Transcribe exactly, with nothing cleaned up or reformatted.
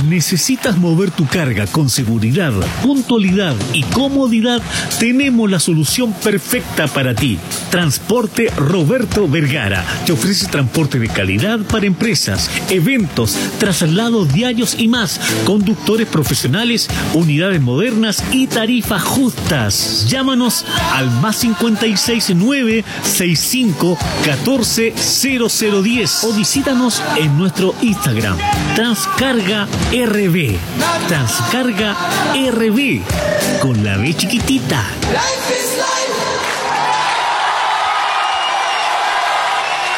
¿Necesitas mover tu carga con seguridad, puntualidad y comodidad? Tenemos la solución perfecta para ti. Transporte Roberto Vergara te ofrece transporte de calidad para empresas, eventos, traslados diarios y más. Conductores profesionales, unidades modernas y tarifas justas. Llámanos al más cincuenta y seis nueve sesenta y cinco catorce cero cero diez o visítanos en nuestro Instagram Transcarga R B. Transcarga R B con la B chiquitita.